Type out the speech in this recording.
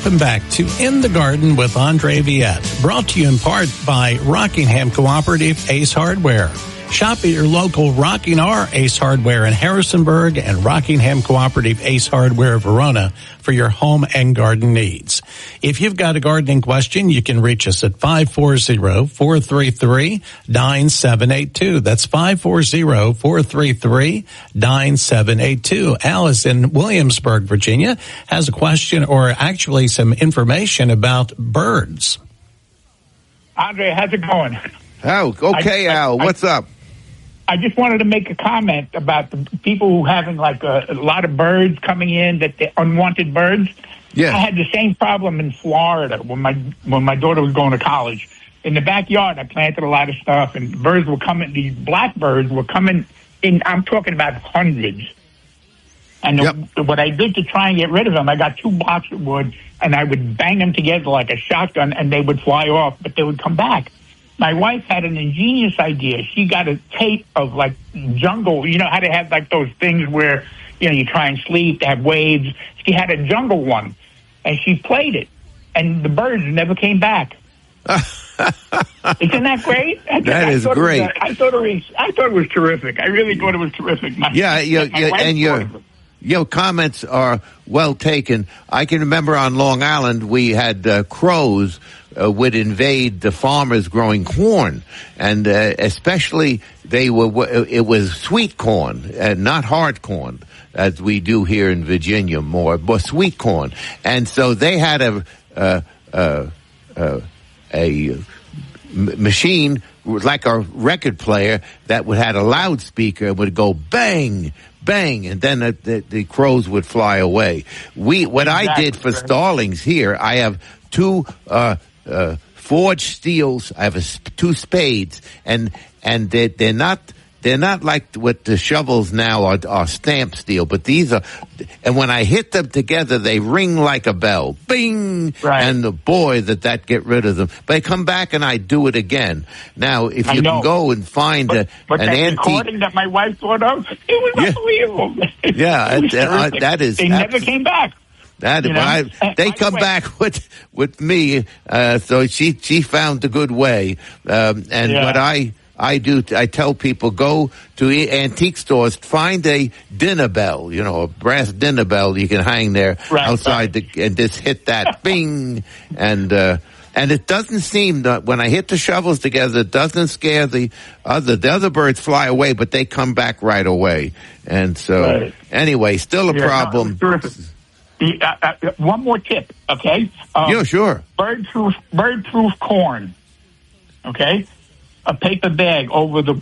Welcome back to In the Garden with Andre Viette, brought to you in part by Rockingham Cooperative Ace Hardware. Shop at your local Rocking R Ace Hardware in Harrisonburg and Rockingham Cooperative Ace Hardware Verona for your home and garden needs. If you've got a gardening question, you can reach us at 540-433-9782. That's 540-433-9782. Alice in Williamsburg, Virginia, has a question or actually some information about birds. Andre, how's it going? Oh, okay, Al. What's up? I just wanted to make a comment about the people who having like a lot of birds coming in, that they're unwanted birds. Yeah. I had the same problem in Florida when my daughter was going to college. In the backyard, I planted a lot of stuff, and birds were coming. These blackbirds were coming in. I'm talking about hundreds. And what I did to try and get rid of them, I got 2 blocks of wood, and I would bang them together like a shotgun, and they would fly off, but they would come back. My wife had an ingenious idea. She got a tape of like jungle. You know how they have like those things where, you know, you try and sleep, they have waves. She had a jungle one, and she played it, and the birds never came back. Isn't that great? That is great. I thought it was terrific. I really thought it was terrific. Your comments are well taken. I can remember on Long Island we had crows would invade the farmers growing corn, and especially it was sweet corn and not hard corn as we do here in Virginia more, but sweet corn. And so they had a machine like a record player that had a loudspeaker and would go bang, bang, and then the crows would fly away. I did for starlings here, I have 2 forged steels. I have 2 spades, and they're not like what the shovels now are stamp steel, but these are, and when I hit them together, they ring like a bell. Bing! Right. And the boy, that get rid of them. But I come back and I do it again. Now, if you can go and find an antique recording that my wife thought of, it was unbelievable. Yeah, that is. They never came back. They come back with me, so she found a good way. What I do, I tell people, go to antique stores, find a dinner bell, a brass dinner bell you can hang there outside and just hit that bing, and it doesn't seem that when I hit the shovels together, it doesn't scare the other birds fly away, but they come back right away. And so anyway, still a problem. One more tip, okay? Yeah, sure. Bird-proof corn, okay? A paper bag over the